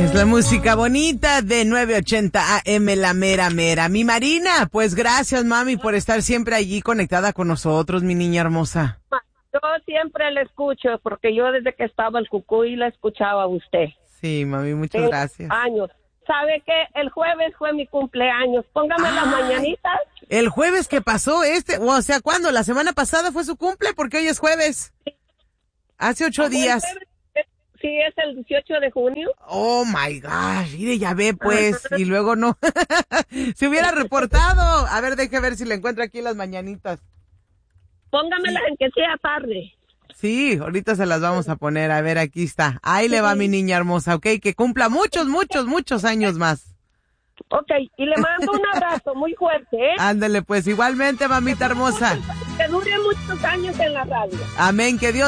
Es la música bonita de 980 AM, la mera mera. Mi Marina, pues gracias, mami, por estar siempre allí conectada con nosotros, mi niña hermosa. Yo siempre la escucho, porque yo desde que estaba en Cucuy la escuchaba a usted. Sí, mami, muchas gracias. Años. ¿Sabe qué? El jueves fue mi cumpleaños. Póngame las mañanitas. El jueves que pasó o sea, ¿cuándo? ¿La semana pasada fue su cumple? Porque hoy es jueves. Hace 8 días. Sí, es el 18 de junio. Oh, my gosh. Mire, ya ve, pues. Y luego no. Se hubiera reportado. A ver, deje ver si le encuentro aquí las mañanitas. Póngamelas en que sea tarde. Sí, ahorita se las vamos a poner. A ver, aquí está. Ahí le va mi niña hermosa, ¿ok? Que cumpla muchos, muchos, muchos años más. Ok, y le mando un abrazo muy fuerte, ¿eh? Ándale, pues, igualmente, mamita hermosa. Que dure muchos años en la radio. Amén, que Dios